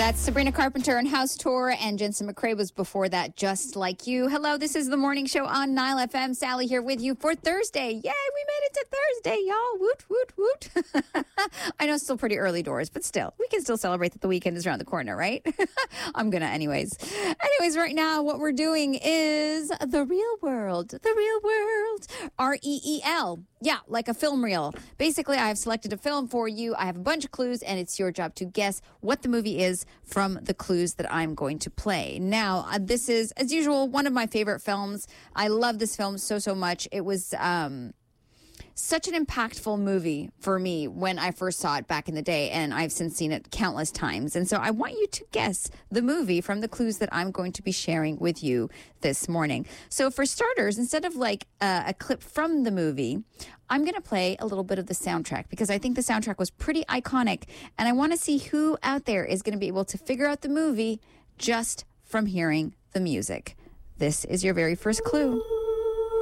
That's Sabrina Carpenter and House Tour, and Jensen McCrae was before that, Just Like You. Hello, this is the morning show on Nile FM. Sally here with you for Thursday. Yay, we made it to Thursday, y'all. Woot, woot, woot. I know it's still pretty early doors, but still, we can still celebrate that the weekend is around the corner, right? I'm going to anyways. Anyways, right now, what we're doing is The Real World. The Real World. REEL. Yeah, like a film reel. Basically, I have selected a film for you. I have a bunch of clues, and it's your job to guess what the movie is from the clues that I'm going to play. Now, this is, as usual, one of my favorite films. I love this film so much. It was such an impactful movie for me when I first saw it back in the day, and I've since seen it countless times. And so I want you to guess the movie from the clues that I'm going to be sharing with you this morning. So for starters, instead of like a clip from the movie, I'm going to play a little bit of the soundtrack because I think the soundtrack was pretty iconic, and I want to see who out there is going to be able to figure out the movie just from hearing the music. This is your very first clue.